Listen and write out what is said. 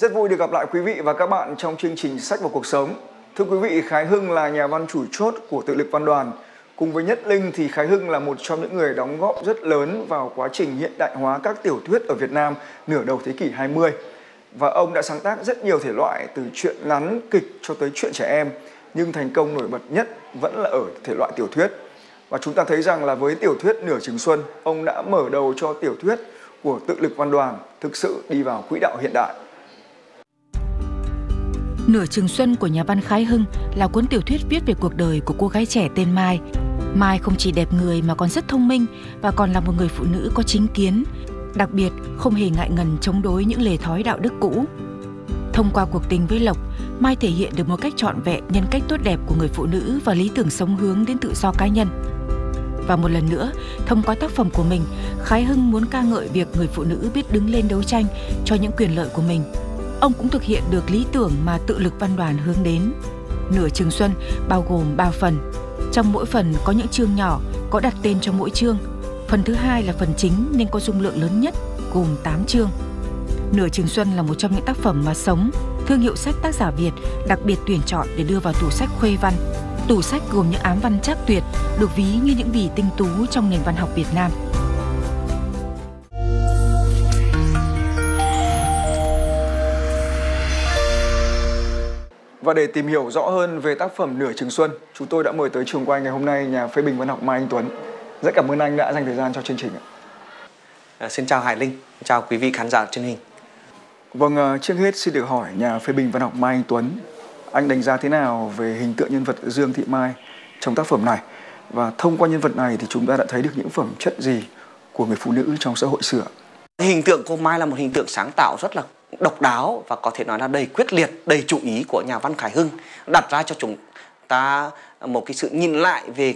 Rất vui được gặp lại quý vị và các bạn trong chương trình Sách và Cuộc Sống. Thưa quý vị, Khái Hưng là nhà văn chủ chốt của Tự lực Văn đoàn. Cùng với Nhất Linh thì Khái Hưng là một trong những người đóng góp rất lớn vào quá trình hiện đại hóa các tiểu thuyết ở Việt Nam nửa đầu thế kỷ 20. Và ông đã sáng tác rất nhiều thể loại từ truyện ngắn, kịch cho tới truyện trẻ em. Nhưng thành công nổi bật nhất vẫn là ở thể loại tiểu thuyết. Và chúng ta thấy rằng là với tiểu thuyết Nửa Chừng Xuân, ông đã mở đầu cho tiểu thuyết của Tự lực Văn đoàn thực sự đi vào quỹ đạo hiện đại. Nửa Chừng Xuân của nhà văn Khái Hưng là cuốn tiểu thuyết viết về cuộc đời của cô gái trẻ tên Mai. Mai không chỉ đẹp người mà còn rất thông minh và còn là một người phụ nữ có chính kiến, đặc biệt không hề ngại ngần chống đối những lề thói đạo đức cũ. Thông qua cuộc tình với Lộc, Mai thể hiện được một cách trọn vẹn nhân cách tốt đẹp của người phụ nữ và lý tưởng sống hướng đến tự do cá nhân. Và một lần nữa, thông qua tác phẩm của mình, Khái Hưng muốn ca ngợi việc người phụ nữ biết đứng lên đấu tranh cho những quyền lợi của mình. Ông cũng thực hiện được lý tưởng mà Tự lực Văn đoàn hướng đến. Nửa Chừng Xuân bao gồm 3 phần. Trong mỗi phần có những chương nhỏ, có đặt tên cho mỗi chương. Phần thứ hai là phần chính nên có dung lượng lớn nhất, gồm 8 chương. Nửa Chừng Xuân là một trong những tác phẩm mà Sống, thương hiệu sách tác giả Việt, đặc biệt tuyển chọn để đưa vào tủ sách Khuê Văn. Tủ sách gồm những ám văn trác tuyệt, được ví như những vì tinh tú trong nền văn học Việt Nam. Và để tìm hiểu rõ hơn về tác phẩm Nửa Chừng Xuân, chúng tôi đã mời tới trường quay ngày hôm nay nhà phê bình văn học Mai Anh Tuấn. Rất cảm ơn anh đã dành thời gian cho chương trình. Xin chào Hải Linh, chào quý vị khán giả truyền hình. Vâng, trước hết xin được hỏi nhà phê bình văn học Mai Anh Tuấn, anh đánh giá thế nào về hình tượng nhân vật Dương Thị Mai trong tác phẩm này? Và thông qua nhân vật này thì chúng ta đã thấy được những phẩm chất gì của người phụ nữ trong xã hội xưa? Hình tượng cô Mai là một hình tượng sáng tạo rất là độc đáo và có thể nói là đầy quyết liệt, đầy chủ ý của nhà văn Khái Hưng, đặt ra cho chúng ta một cái sự nhìn lại về